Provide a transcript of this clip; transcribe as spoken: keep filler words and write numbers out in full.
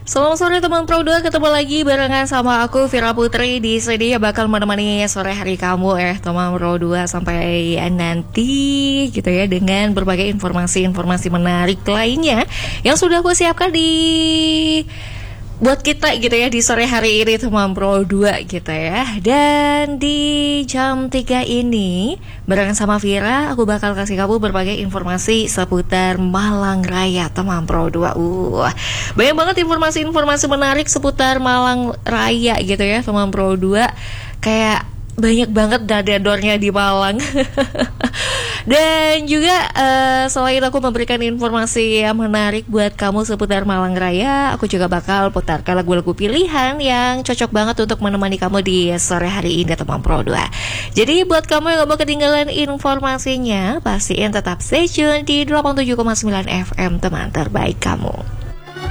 Selamat sore teman Pro dua, ketemu lagi barengan sama aku Vira Putri di sini yang bakal menemani sore hari kamu ya teman Pro dua sampai nanti gitu ya, dengan berbagai informasi-informasi menarik lainnya yang sudah aku siapkan di buat kita gitu ya di sore hari ini teman Pro dua gitu ya. Dan di jam tiga ini barengan sama Vira aku bakal kasih kamu berbagai informasi seputar Malang Raya teman Pro dua. Uh, banyak banget informasi-informasi menarik seputar Malang Raya gitu ya teman Pro dua. Kayak banyak banget dadadornya di Malang. Dan juga uh, selain aku memberikan informasi yang menarik buat kamu seputar Malang Raya, aku juga bakal putarkan lagu-lagu pilihan yang cocok banget untuk menemani kamu di sore hari ini teman Pro dua. Jadi buat kamu yang gak mau ketinggalan informasinya, pastiin tetap stay tune di delapan puluh tujuh koma sembilan F M teman terbaik kamu.